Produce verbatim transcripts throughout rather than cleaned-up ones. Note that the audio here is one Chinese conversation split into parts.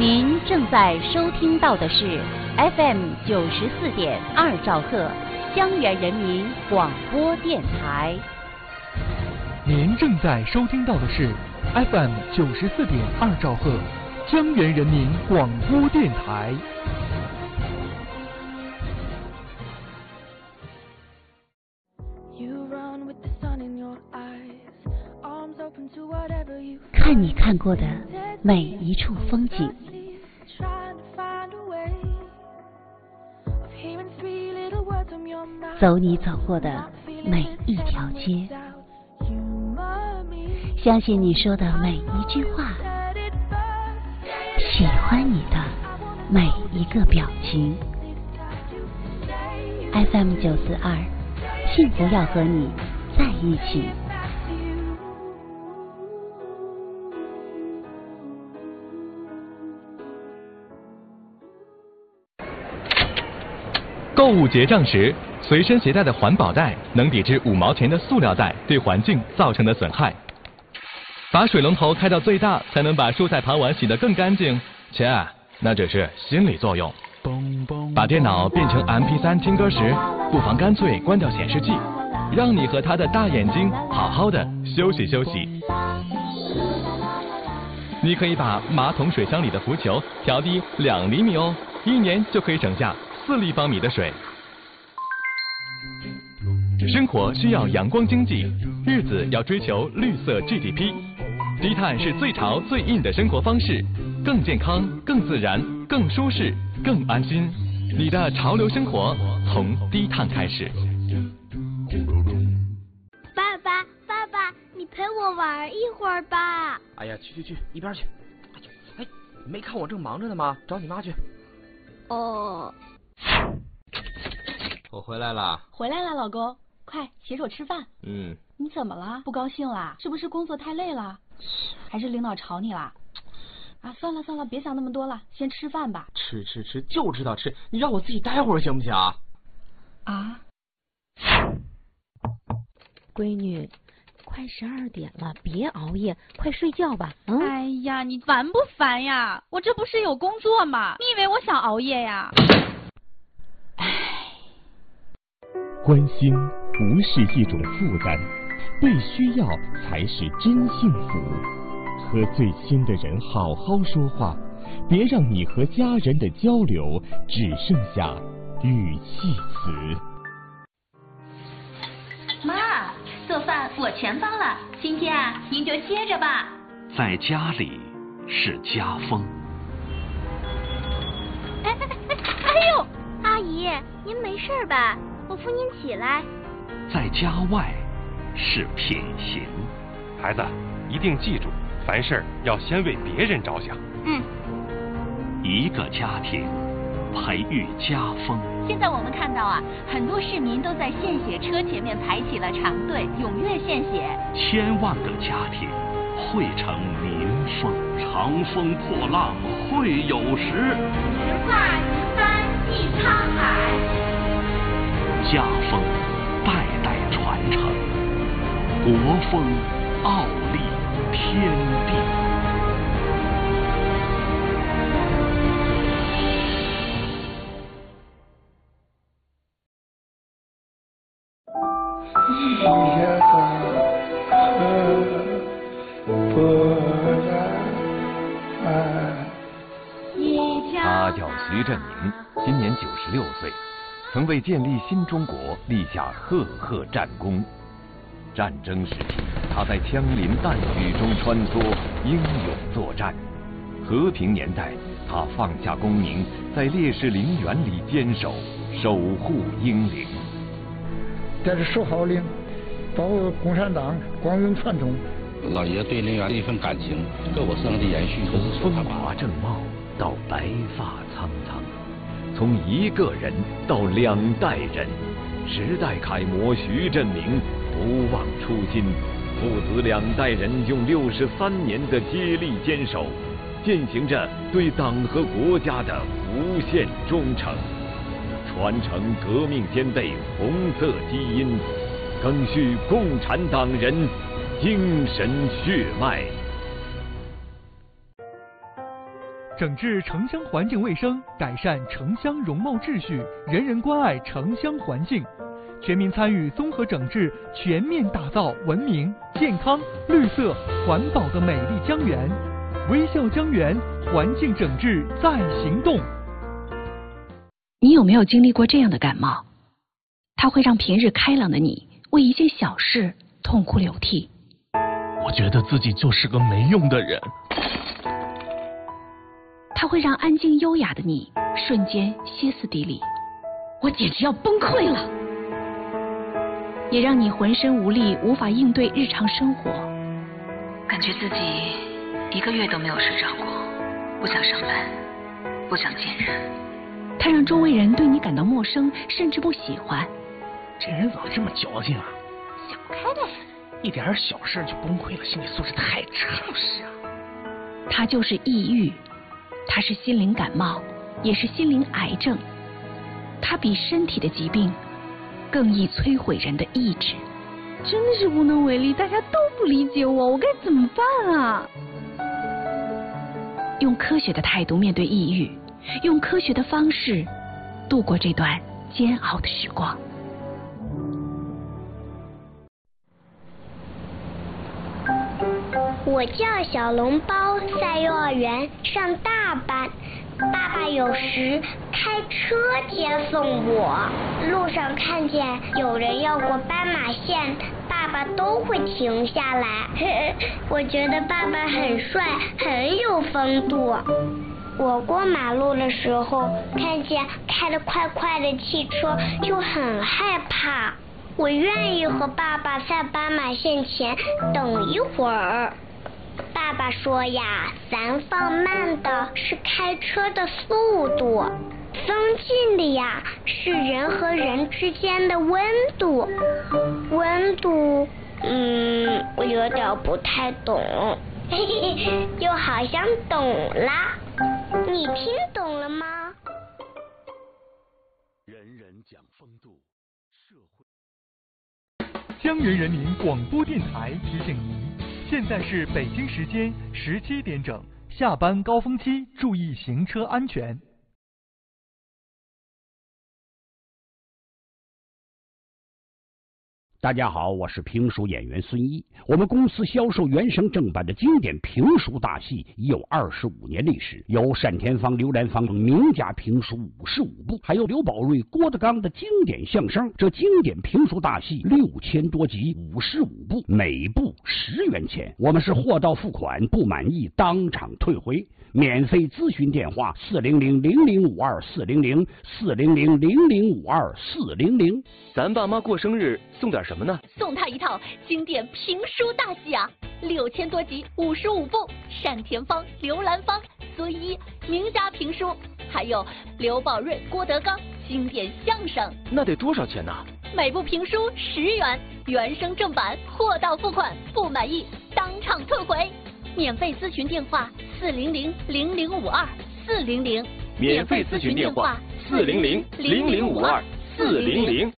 您正在收听到的是 F M 九十四点二兆赫江源人民广播电台。 您正在收听到的是 F M 九十四点二兆赫江源人民广播电台。 看你看过的每一处风景，走你走过的每一条街，相信你说的每一句话，喜欢你的每一个表情。F M 九四二，幸福要和你在一起。 购物结账时，随身携带的环保袋能抵制五毛钱的塑料袋对环境造成的损害。把水龙头开到最大，才能把蔬菜盘碗洗得更干净。切，那只是心理作用。把电脑变成 M P 三 听歌时，不妨干脆关掉显示器，让你和他的大眼睛好好的休息休息。你可以把马桶水箱里的浮球调低两厘米哦，一年就可以省下四立方米的水。生活需要阳光经济，日子要追求绿色 G D P。低碳是最潮最硬的生活方式，更健康、更自然、更舒适、更安心。你的潮流生活从低碳开始。 爸爸，爸爸，你陪我玩一会儿吧。 哎呀，去去去，一边去。哎呀，哎，没看我正忙着呢吗？找你妈去。 哦。 我回来了。 回来了，老公，快洗手吃饭。 嗯。 你怎么了？不高兴啦？是不是工作太累了？还是领导吵你啦？啊，算了算了，别想那么多了，先吃饭吧。 吃吃吃，就知道吃，你让我自己待会儿行不行啊？ 啊？ 闺女，快十二点了，别熬夜，快睡觉吧。嗯。 哎呀，你烦不烦呀？我这不是有工作吗？你以为我想熬夜呀？ 关心不是一种负担，被需要才是真幸福。和最亲的人好好说话，别让你和家人的交流只剩下语气词。 妈，做饭我全包了，今天啊，您就歇着吧。 在家里是家风。 哎哎哎哎呦，阿姨，您没事吧？我扶您起来。 在家外是品行。 孩子，一定记住，凡事要先为别人着想。 嗯。 一个家庭培育家风。 现在我们看到啊，很多市民都在献血车前面排起了长队，踊跃献血。 千万个家庭汇成民风，长风破浪会有时。 直挂一帆济沧海。 家风代代传承，国风傲立天地。 他叫徐振宁，今年九十六岁，曾为建立新中国立下赫赫战功。战争时期，他在枪林弹雨中穿梭，英勇作战；和平年代，他放下功名，在烈士陵园里坚守，守护英灵。 这是守号令，保卫共产党光荣传统。 老爷对陵园的一份感情，各我生的延续，都是风华正茂到白发苍苍，从一个人到两代人，时代楷模徐振宁不忘初心，父子两代人用六十三年的接力坚守，践行着对党和国家的无限忠诚，传承革命先辈红色基因，更续共产党人精神血脉。 整治城乡环境卫生，改善城乡容貌秩序，人人关爱城乡环境，全民参与综合整治，全面打造文明、健康、绿色、环保的美丽江源。微笑江源，环境整治在行动。 你有没有经历过这样的感冒？它会让平日开朗的你为一件小事痛哭流涕。 我觉得自己就是个没用的人。 它会让安静优雅的你瞬间歇斯底里。我简直要崩溃了。也让你浑身无力，无法应对日常生活，感觉自己一个月都没有睡着过，不想上班，不想见人。它让周围人对你感到陌生，甚至不喜欢。 这人怎么这么矫情啊？ 想不开呗。 一点小事就崩溃了，心理素质太差。 就是啊。它就是抑郁，它是心灵感冒，也是心灵癌症。它比身体的疾病更易摧毁人的意志。 真的是无能为力，大家都不理解我，我该怎么办啊？ 用科学的态度面对抑郁，用科学的方式度过这段煎熬的时光。 我叫小笼包，在幼儿园上大班。爸爸有时开车接送我，路上看见有人要过斑马线，爸爸都会停下来。我觉得爸爸很帅，很有风度。我过马路的时候，看见开得快快的汽车，就很害怕。我愿意和爸爸在斑马线前等一会儿。爸爸说呀，咱放慢的是开车的速度，增进的呀是人和人之间的温度。温度，嗯，我有点不太懂，嘿嘿，就好像懂啦。你听懂了吗？ 人人讲风度，社会。江源人民广播电台提醒您。现在是北京时间十七点整，下班高峰期，注意行车安全。 大家好，我是评书演员孙一。我们公司销售原声正版的经典评书大戏已有二十五年历史，有单田芳、刘兰芳等名家评书五十五部，还有刘宝瑞、郭德纲的经典相声。这经典评书大戏六千多集，五十五部，每部十元钱。我们是货到付款，不满意当场退回。免费咨询电话：四零零零零五二四零零四零零零零五二四零零。 咱爸妈过生日送点什么呢？ 送他一套经典评书大戏啊，六千多集，五十五部，单田芳、刘兰芳、孙一名家评书，还有刘宝瑞、郭德纲经典相声。 那得多少钱呢？ 每部评书十元，原声正版，货到付款，不满意当场退回。免费咨询电话：四零零零零五二四零零。 免费咨询电话：四零零零零五二四零零。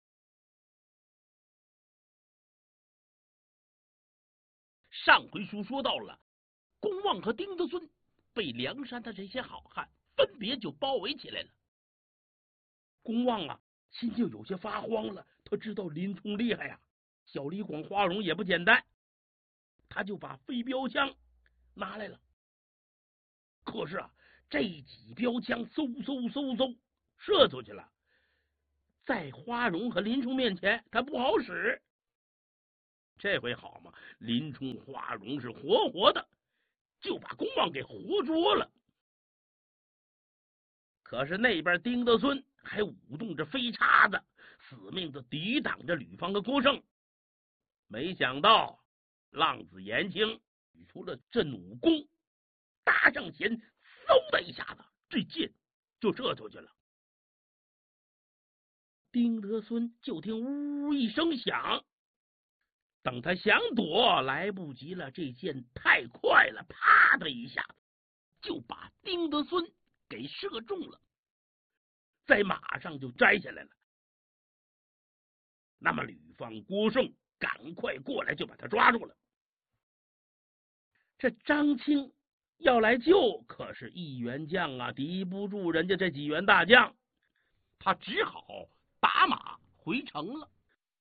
上回书说到了，公望和丁德孙被梁山的这些好汉分别就包围起来了。公望啊，心就有些发慌了。他知道林冲厉害呀、啊，小李广、花荣也不简单，他就把飞镖枪拿来了。可是啊，这几标枪嗖嗖嗖嗖射出去了，在花荣和林冲面前，他不好使。这回好嘛，林冲、花荣是活活的就把公望给活捉了。可是那边丁德孙还舞动着飞叉子，死命的抵挡着吕方和郭盛。没想到浪子言情取出了镇武功，搭上弦，嗖的一下子，这箭就射出去了。丁德孙就听呜一声响，等他想躲，来不及了，这箭太快了，啪的一下子就把丁德孙给射中了，在马上就摘下来了。那么吕方、郭盛赶快过来就把他抓住了。这张青要来救，可是一员将啊，敌不住人家这几员大将，他只好打马回城了。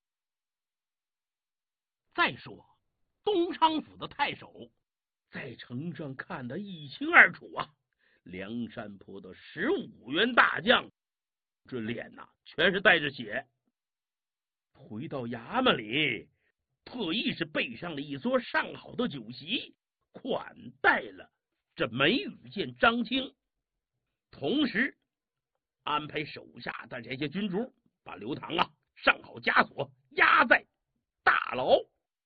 再说东昌府的太守在城上看得一清二楚啊，梁山泊的十五员大将，这脸呐、啊、全是带着血。回到衙门里，特意是备上了一桌上好的酒席，款待了这梅雨见张青，同时安排手下的这些军卒把刘唐啊上好枷锁，押在大牢。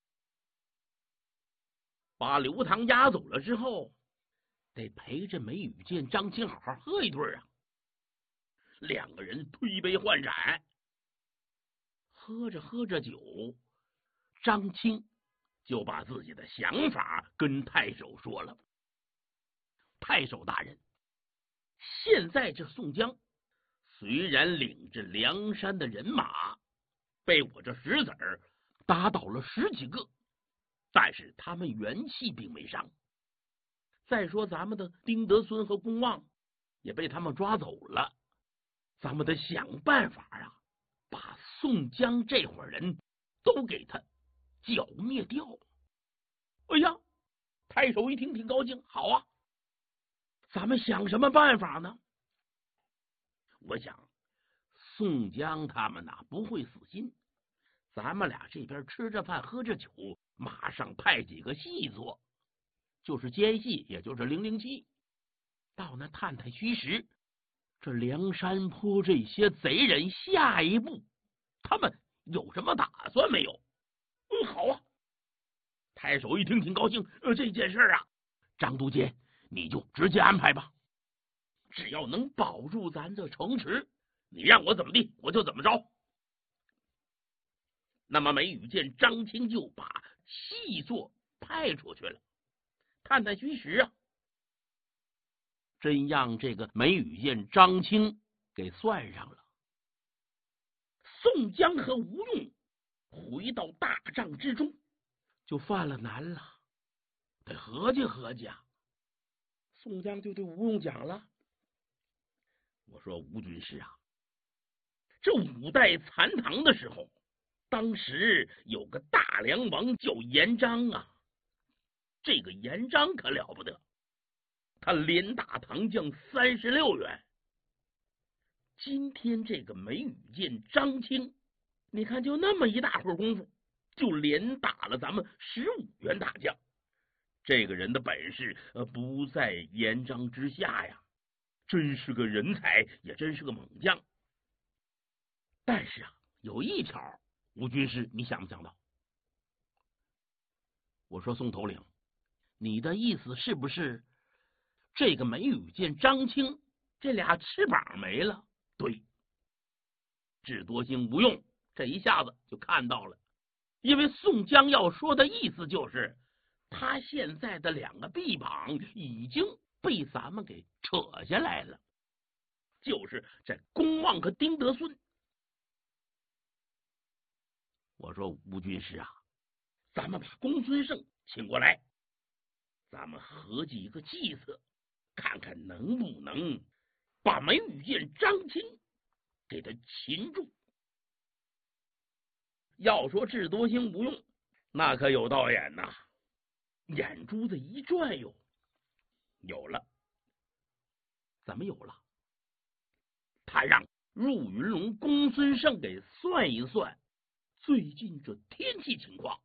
把刘唐押走了之后，得陪着梅雨见张青好好喝一顿啊。两个人推杯换盏，喝着喝着酒，张青就把自己的想法跟太守说了。太守大人，现在这宋江虽然领着梁山的人马被我这石子儿打倒了十几个，但是他们元气并没伤。再说咱们的丁德孙和公望也被他们抓走了，咱们得想办法啊，把宋江这伙人都给他剿灭掉。哎呀，太守一听挺高兴，好啊，咱们想什么办法呢？我想宋江他们呐、啊、不会死心，咱们俩这边吃着饭喝着酒，马上派几个细作，就是奸细，也就是零零七，到那探探虚实，这梁山坡这些贼人下一步他们有什么打算没有？嗯，好啊。太守一听挺高兴，呃，这件事啊，张都监你就直接安排吧，只要能保住咱的城池，你让我怎么地我就怎么着。那么梅雨见张青就把细作派出去了，探探虚实啊，真让这个梅雨见张青给算上了。宋江和吴用回到大帐之中，就犯了难了，得合计合计啊。宋江就对吴用讲了，我说吴军师啊，这五代残唐的时候，当时有个大梁王叫严章啊，这个严章可了不得，他连打唐将三十六员。今天这个梅雨见张青，你看就那么一大会儿功夫，就连打了咱们十五员大将。这个人的本事呃不在严章之下呀，真是个人才，也真是个猛将。但是啊，有一条，吴军师你想不想到？我说宋头领，你的意思是不是这个梅雨见张青这俩翅膀没了？对，智多星吴用这一下子就看到了，因为宋江要说的意思就是他现在的两个臂膀已经被咱们给扯下来了，就是这公望和丁德孙。我说吴军师啊，咱们把公孙胜请过来，咱们合计一个计策，看看能不能把梅雨见张青给他擒住。要说智多星吴用，那可有道眼呐，眼珠子一转悠，有了。怎么有了？他让入云龙公孙胜给算一算最近这天气情况。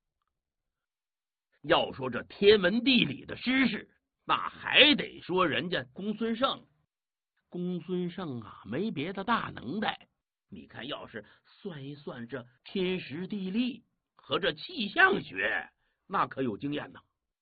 要说这天文地理的知识，那还得说人家公孙胜。公孙胜啊，没别的大能耐，你看要是算一算这天时地利和这气象学，那可有经验呢。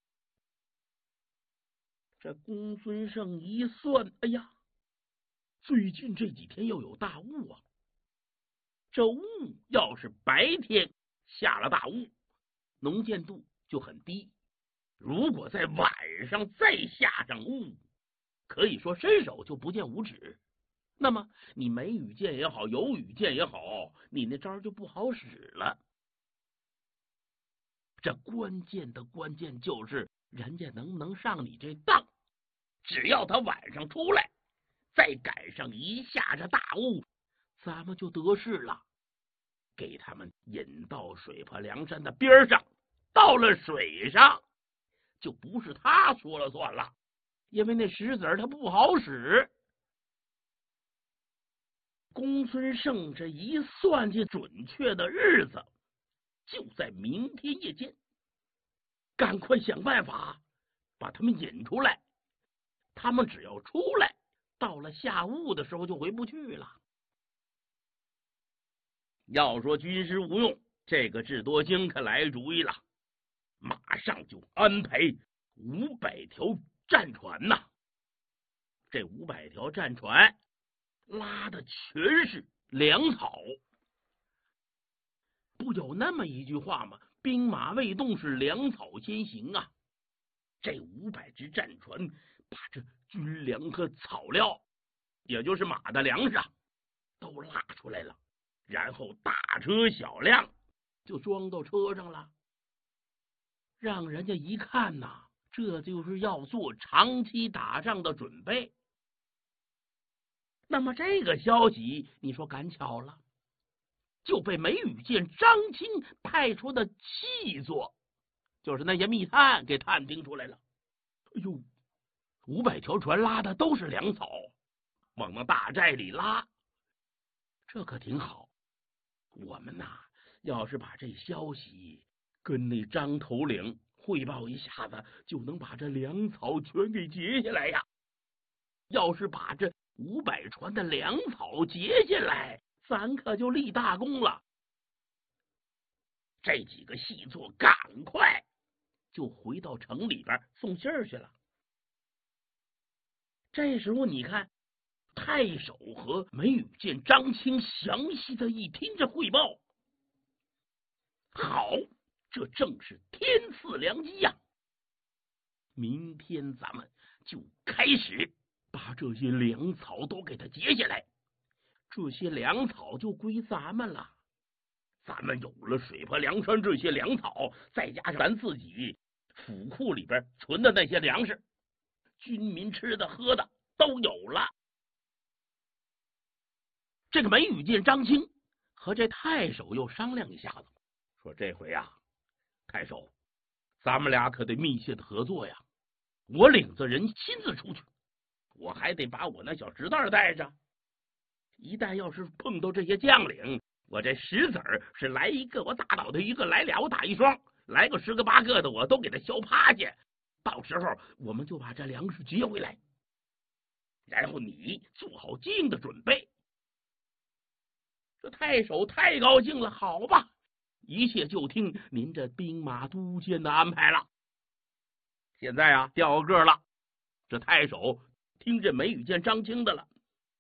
这公孙胜一算，哎呀，最近这几天要有大雾啊，这雾要是白天下了大雾，能见度就很低，如果在晚上再下上雾，可以说伸手就不见五指，那么你没雨箭也好，有雨箭也好，你那招就不好使了。这关键的关键就是人家能不能上你这当？只要他晚上出来，再赶上一下这大雾，咱们就得势了。给他们引到水泊梁山的边上，到了水上，就不是他说了算了，因为那石子儿他不好使。公孙胜这一算计准确的日子，就在明天夜间，赶快想办法把他们引出来。他们只要出来，到了下午的时候就回不去了。要说军师吴用，这个智多星可来主意了，马上就安排五百条战船呐。这五百条战船拉的全是粮草，不有那么一句话吗？兵马未动，是粮草先行啊。这五百只战船把这军粮和草料，也就是马的粮食啊，都拉出来了，然后大车小辆就装到车上了。让人家一看呐，这就是要做长期打仗的准备。那么这个消息，你说赶巧了，就被梅雨见张青派出的细作，就是那些密探给探听出来了。哎呦，五百条船拉的都是粮草，往那大寨里拉，这可挺好。我们呐，要是把这消息跟那张头领汇报一下子，就能把这粮草全给截下来呀。要是把这五百船的粮草截下来，咱可就立大功了。这几个细作赶快就回到城里边送信儿去了。这时候你看，太守和梅雨见张青详细的一听这汇报，好，这正是天赐良机呀！明天咱们就开始把这些粮草都给它截下来，这些粮草就归咱们了。咱们有了水泊梁山这些粮草，再加上咱自己府库里边存的那些粮食，军民吃的喝的都有了。这个梅雨见张青和这太守又商量一下子，说这回呀、啊，太守，咱们俩可得密切的合作呀。我领着人亲自出去，我还得把我那小侄子带着。一旦要是碰到这些将领，我这石子儿是来一个我打倒他一个，来俩我打一双，来个十个八个的我都给他削趴下。到时候我们就把这粮食接回来，然后你做好接应的准备。这太守太高兴了，好吧，一切就听您这兵马都监的安排了。现在啊，调个了，这太守听这梅雨见张青的了。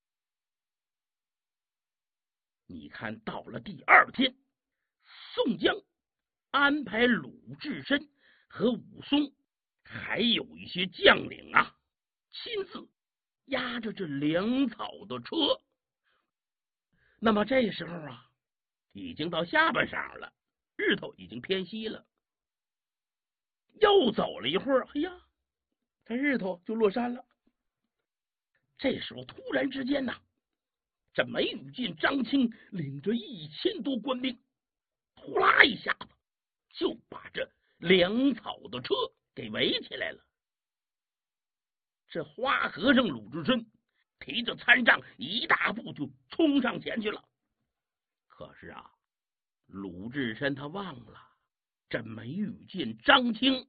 你看到了第二天，宋江安排鲁智深和武松还有一些将领啊，亲自押着这粮草的车。那么这时候啊，已经到下半晌了，日头已经偏西了。又走了一会儿，哎呀，这日头就落山了。这时候突然之间呐、啊，这梅雨见张青领着一千多官兵，呼啦一下子就把这粮草的车给围起来了。这花和尚鲁智深提着参杖一大步就冲上前去了。可是啊，鲁智深他忘了，这梅雨见张青